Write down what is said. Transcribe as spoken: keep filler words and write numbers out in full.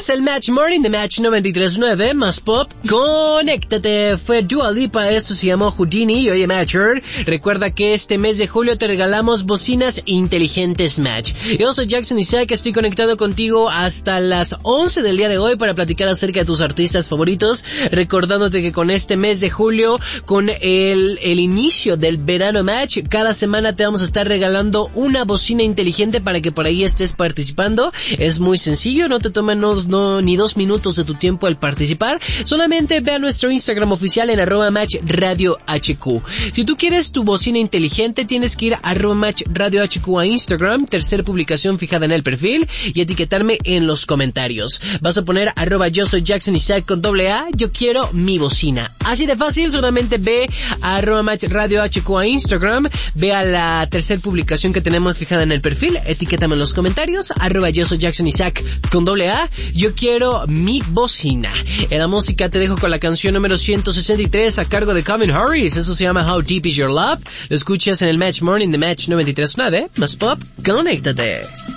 Es el Match Morning de Match noventa y tres punto nueve, más pop, conéctate. Fue Dua Lipa, eso se llamó Houdini. Y oye, Matcher, recuerda que este mes de julio te regalamos bocinas inteligentes Match. Yo soy Jackson Isaac, estoy conectado contigo hasta las once del día de hoy para platicar acerca de tus artistas favoritos, recordándote que con este mes de julio, con el, el inicio del verano Match, cada semana te vamos a estar regalando una bocina inteligente para que por ahí estés participando. Es muy sencillo, no te toma no, no, ni dos minutos de tu tiempo el participar. Solamente ve a nuestro Instagram oficial en arroba Match Radio H Q. Si tú quieres tu bocina inteligente, tienes que ir a arroba Match Radio H Q a Instagram, tercera publicación fijada en el perfil, y etiquetarme en los comentarios. Vas a poner arroba yo soy Jackson Isaac con doble A, yo quiero mi bocina. Así de fácil, solamente ve a arroba Match Radio H Q a Instagram, ve a la tercera publicación que tenemos fijada en el perfil, etiquétame en los comentarios, arroba yo soy Jackson Isaac con doble A, yo quiero mi bocina. En la música te dejo con la canción número ciento sesenta y tres a cargo de Calvin Harris, eso se llama How Deep Is Your Love. Lo escuchas en el Match Morning de Match noventa y tres punto nueve, más pop, conéctate.